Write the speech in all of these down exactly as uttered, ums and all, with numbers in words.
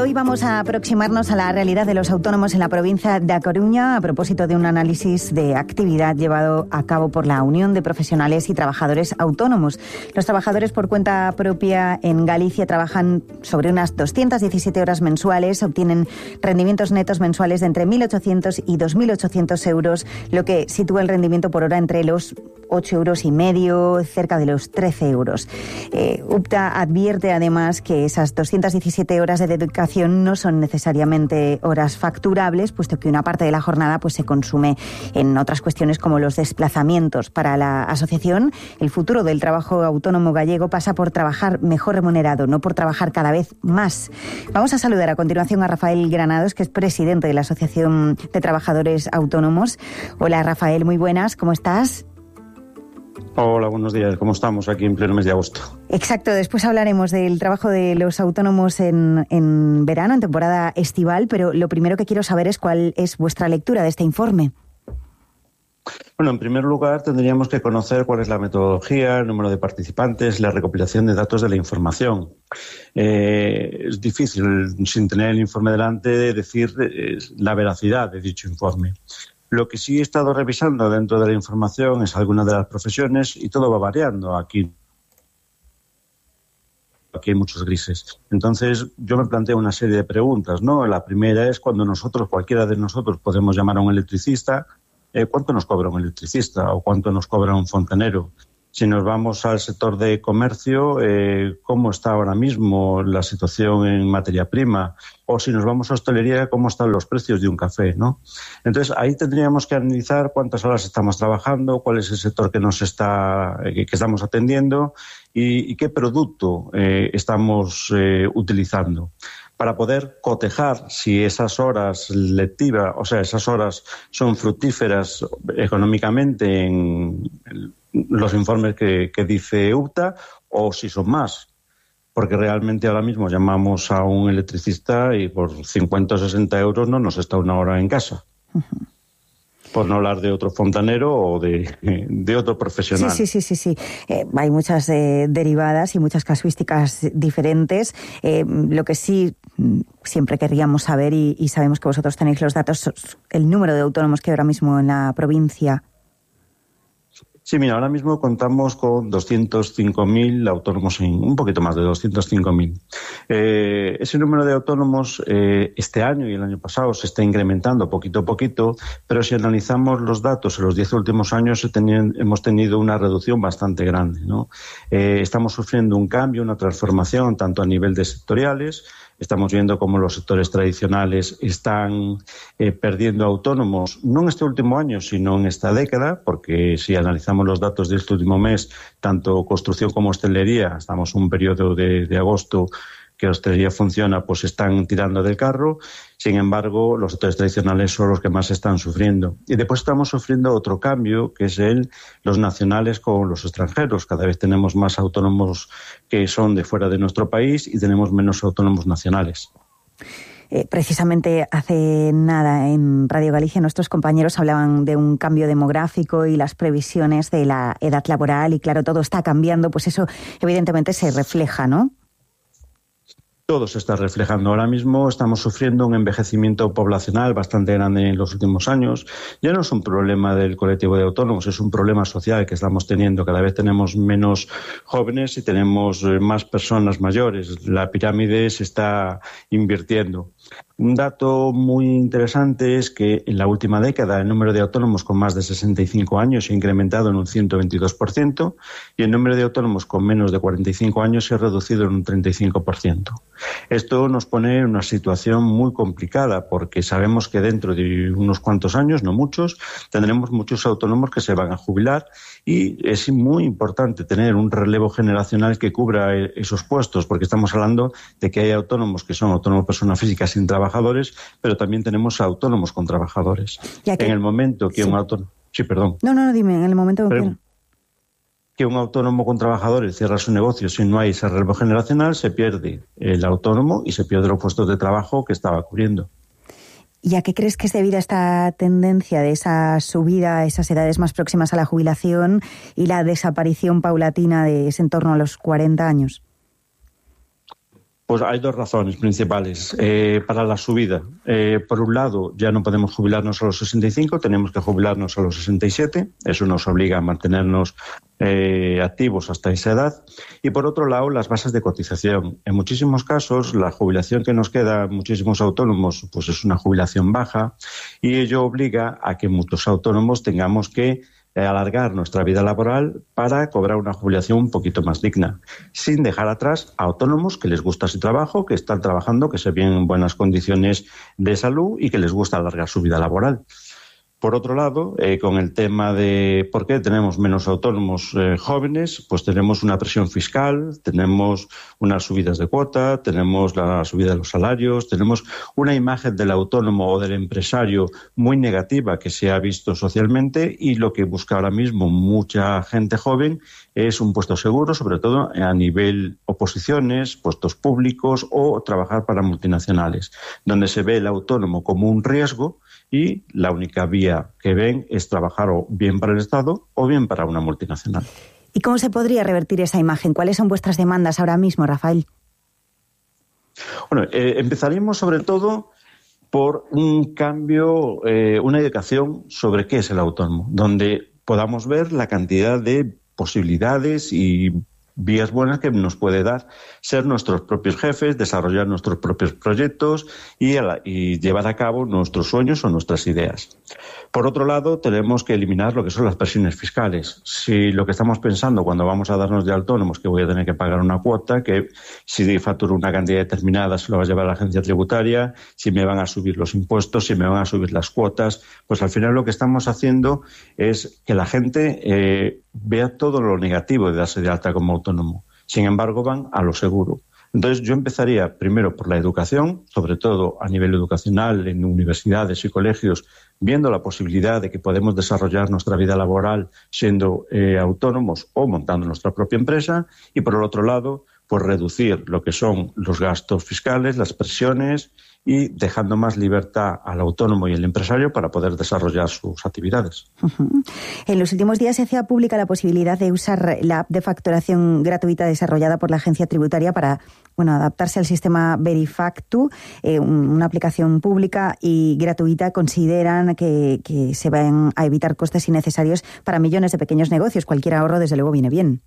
hoy vamos a aproximarnos a la realidad de los autónomos en la provincia de A Coruña a propósito de un análisis de actividad llevado a cabo por la Unión de Profesionales y Trabajadores Autónomos. Los trabajadores por cuenta propia en Galicia trabajan sobre unas doscientas diecisiete horas mensuales, obtienen rendimientos netos mensuales de entre mil ochocientos y dos mil ochocientos euros, lo que sitúa el rendimiento por hora entre los ocho euros y medio, cerca de los trece euros. Eh, UPTA advierte además que esas doscientas diecisiete horas de dedicación no son necesariamente horas facturables, puesto que una parte de la jornada pues, se consume en otras cuestiones como los desplazamientos. Para la asociación, el futuro del trabajo autónomo gallego pasa por trabajar mejor remunerado, no por trabajar cada vez más. Vamos a saludar a continuación a Rafael Granados, que es presidente de la Asociación de Trabajadores Autónomos. Hola Rafael, muy buenas, ¿cómo estás? Hola, buenos días. ¿Cómo estamos aquí en pleno mes de agosto? Exacto, después hablaremos del trabajo de los autónomos en, en verano, en temporada estival, pero lo primero que quiero saber es cuál es vuestra lectura de este informe. Bueno, en primer lugar tendríamos que conocer cuál es la metodología, el número de participantes, la recopilación de datos de la información. Eh, es difícil, sin tener el informe delante, decir eh, la veracidad de dicho informe. Lo que sí he estado revisando dentro de la información es algunas de las profesiones y todo va variando. Aquí, aquí hay muchos grises. Entonces, yo me planteo una serie de preguntas, ¿no? La primera es cuando nosotros, cualquiera de nosotros, podemos llamar a un electricista, eh, ¿cuánto nos cobra un electricista o cuánto nos cobra un fontanero? Si nos vamos al sector de comercio, eh, ¿cómo está ahora mismo la situación en materia prima? O si nos vamos a hostelería, ¿cómo están los precios de un café, ¿no? Entonces, ahí tendríamos que analizar cuántas horas estamos trabajando, cuál es el sector que nos está, eh, que estamos atendiendo y, y qué producto eh, estamos eh, utilizando, para poder cotejar si esas horas lectivas, o sea, esas horas son fructíferas económicamente en el los informes que, que dice UPTA o si son más, porque realmente ahora mismo llamamos a un electricista y por cincuenta o sesenta euros no nos está una hora en casa. Uh-huh. Por no hablar de otro fontanero o de, de otro profesional. Sí, sí, sí, sí, sí. Eh, hay muchas eh, derivadas y muchas casuísticas diferentes. Eh, lo que sí siempre querríamos saber, y, y sabemos que vosotros tenéis los datos, el número de autónomos que ahora mismo en la provincia. Sí, mira, ahora mismo contamos con doscientos cinco mil autónomos, en, un poquito más de doscientos cinco mil. Eh, ese número de autónomos eh, este año y el año pasado se está incrementando poquito a poquito, pero si analizamos los datos en los diez últimos años tenido, hemos tenido una reducción bastante grande, ¿no? Eh, estamos sufriendo un cambio, una transformación, tanto a nivel de sectoriales. Estamos viendo cómo los sectores tradicionales están eh, perdiendo autónomos, no en este último año, sino en esta década, porque si analizamos los datos de este último mes, tanto construcción como hostelería, estamos en un periodo de, de agosto que la hostelería funciona, pues están tirando del carro. Sin embargo, los sectores tradicionales son los que más están sufriendo. Y después estamos sufriendo otro cambio, que es el los nacionales con los extranjeros. Cada vez tenemos más autónomos que son de fuera de nuestro país y tenemos menos autónomos nacionales. Eh, precisamente hace nada en Radio Galicia nuestros compañeros hablaban de un cambio demográfico y las previsiones de la edad laboral y claro, todo está cambiando, pues eso evidentemente se refleja, ¿no? Todo se está reflejando. Ahora mismo estamos sufriendo un envejecimiento poblacional bastante grande en los últimos años. Ya no es un problema del colectivo de autónomos, es un problema social que estamos teniendo. Cada vez tenemos menos jóvenes y tenemos más personas mayores. La pirámide se está invirtiendo. Un dato muy interesante es que en la última década el número de autónomos con más de sesenta y cinco años se ha incrementado en un ciento veintidós por ciento y el número de autónomos con menos de cuarenta y cinco años se ha reducido en un treinta y cinco por ciento. Esto nos pone en una situación muy complicada porque sabemos que dentro de unos cuantos años, no muchos, tendremos muchos autónomos que se van a jubilar y es muy importante tener un relevo generacional que cubra esos puestos porque estamos hablando de que hay autónomos que son autónomos personas físicas sin trabajadores, pero también tenemos autónomos con trabajadores. Que, en el momento que sí. un autónomo... Sí, perdón. No, no, no, dime, en el momento pero, que... que un autónomo con trabajadores cierra su negocio, si no hay ese relevo generacional, se pierde el autónomo y se pierde los puestos de trabajo que estaba cubriendo. ¿Y a qué crees que es debido a esta tendencia de esa subida a esas edades más próximas a la jubilación y la desaparición paulatina de ese en torno a los cuarenta años? Pues hay dos razones principales eh, para la subida. Eh, por un lado, ya no podemos jubilarnos a los sesenta y cinco, tenemos que jubilarnos a los sesenta y siete. Eso nos obliga a mantenernos eh, activos hasta esa edad. Y por otro lado, las bases de cotización. En muchísimos casos, la jubilación que nos queda a muchísimos autónomos pues es una jubilación baja, y ello obliga a que muchos autónomos tengamos que alargar nuestra vida laboral para cobrar una jubilación un poquito más digna, sin dejar atrás a autónomos que les gusta su trabajo, que están trabajando, que se ven en buenas condiciones de salud y que les gusta alargar su vida laboral. Por otro lado, eh, con el tema de por qué tenemos menos autónomos eh, jóvenes, pues tenemos una presión fiscal, tenemos unas subidas de cuota, tenemos la subida de los salarios, tenemos una imagen del autónomo o del empresario muy negativa que se ha visto socialmente, y lo que busca ahora mismo mucha gente joven es un puesto seguro, sobre todo a nivel oposiciones, puestos públicos o trabajar para multinacionales, donde se ve el autónomo como un riesgo y la única vía que ven es trabajar o bien para el Estado o bien para una multinacional. ¿Y cómo se podría revertir esa imagen? ¿Cuáles son vuestras demandas ahora mismo, Rafael? Bueno, eh, empezaríamos sobre todo por un cambio, eh, una educación sobre qué es el autónomo, donde podamos ver la cantidad de posibilidades y vías buenas que nos puede dar ser nuestros propios jefes, desarrollar nuestros propios proyectos y, a la, y llevar a cabo nuestros sueños o nuestras ideas. Por otro lado, tenemos que eliminar lo que son las presiones fiscales. Si lo que estamos pensando cuando vamos a darnos de autónomos que voy a tener que pagar una cuota, que si facturo una cantidad determinada se lo va a llevar a la agencia tributaria, si me van a subir los impuestos, si me van a subir las cuotas, pues al final lo que estamos haciendo es que la gente eh, vea todo lo negativo de darse de alta como autónomo. Sin embargo, van a lo seguro. Entonces, yo empezaría primero por la educación, sobre todo a nivel educacional, en universidades y colegios, viendo la posibilidad de que podemos desarrollar nuestra vida laboral siendo eh, autónomos o montando nuestra propia empresa, y por el otro lado, pues reducir lo que son los gastos fiscales, las presiones, y dejando más libertad al autónomo y al empresario para poder desarrollar sus actividades. Uh-huh. En los últimos días se hacía pública la posibilidad de usar la app de facturación gratuita desarrollada por la agencia tributaria para, bueno, adaptarse al sistema Verifactu, eh, una aplicación pública y gratuita. Consideran que, que se van a evitar costes innecesarios para millones de pequeños negocios. Cualquier ahorro, desde luego, viene bien.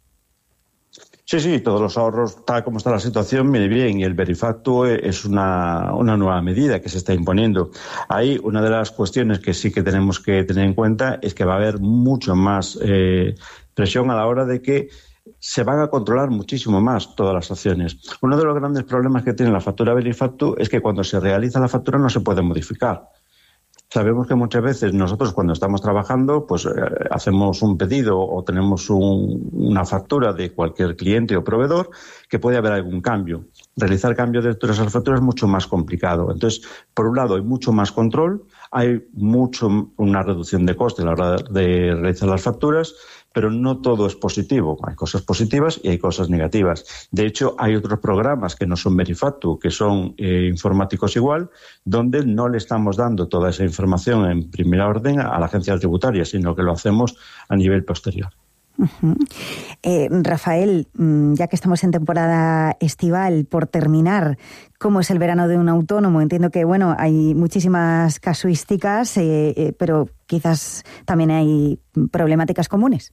Sí, sí, todos los ahorros, tal como está la situación, viene bien, y el Verifactu es una, una nueva medida que se está imponiendo. Ahí una de las cuestiones que sí que tenemos que tener en cuenta es que va a haber mucho más eh, presión a la hora de que se van a controlar muchísimo más todas las acciones. Uno de los grandes problemas que tiene la factura Verifactu es que cuando se realiza la factura no se puede modificar. Sabemos que muchas veces nosotros cuando estamos trabajando pues eh, hacemos un pedido o tenemos un, una factura de cualquier cliente o proveedor que puede haber algún cambio. Realizar cambios de esas facturas es mucho más complicado. Entonces, por un lado hay mucho más control, hay mucho una reducción de coste a la hora de realizar las facturas, pero no todo es positivo. Hay cosas positivas y hay cosas negativas. De hecho, hay otros programas que no son Verifactu, que son eh, informáticos igual, donde no le estamos dando toda esa información en primera orden a la agencia tributaria, sino que lo hacemos a nivel posterior. Uh-huh. Eh, Rafael, ya que estamos en temporada estival, por terminar, ¿cómo es el verano de un autónomo? Entiendo que, bueno, hay muchísimas casuísticas, eh, eh, pero quizás también hay problemáticas comunes.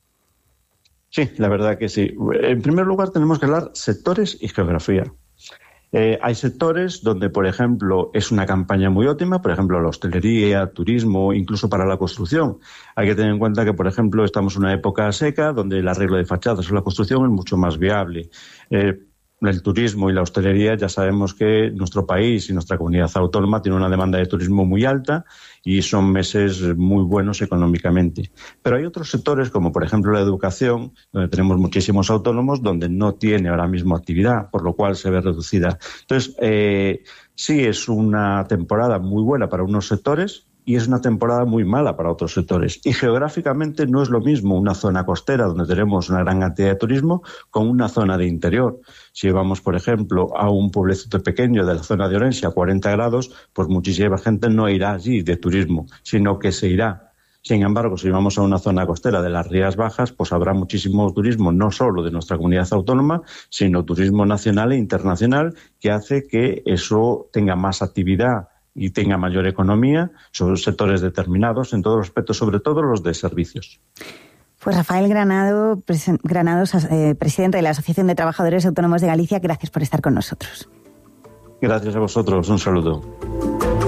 Sí, la verdad que sí. En primer lugar, tenemos que hablar sectores y geografía. Eh, hay sectores donde, por ejemplo, es una campaña muy óptima, por ejemplo, la hostelería, turismo, incluso para la construcción. Hay que tener en cuenta que, por ejemplo, estamos en una época seca donde el arreglo de fachadas o la construcción es mucho más viable. Eh, el turismo y la hostelería, ya sabemos que nuestro país y nuestra comunidad autónoma tiene una demanda de turismo muy alta y son meses muy buenos económicamente. Pero hay otros sectores, como por ejemplo la educación, donde tenemos muchísimos autónomos, donde no tiene ahora mismo actividad, por lo cual se ve reducida. Entonces, eh, sí es una temporada muy buena para unos sectores y es una temporada muy mala para otros sectores. Y geográficamente no es lo mismo una zona costera donde tenemos una gran cantidad de turismo con una zona de interior. Si vamos, por ejemplo, a un pueblecito pequeño de la zona de Orense a cuarenta grados, pues muchísima gente no irá allí de turismo, sino que se irá Sin embargo, si vamos a una zona costera de las Rías Bajas, pues habrá muchísimo turismo, no solo de nuestra comunidad autónoma, sino turismo nacional e internacional, que hace que eso tenga más actividad y tenga mayor economía sobre sectores determinados, en todos los aspectos, sobre todo los de servicios. Pues Rafael Granado, pres- Granados, eh, presidente de la Asociación de Trabajadores Autónomos de Galicia, gracias por estar con nosotros. Gracias a vosotros, un saludo.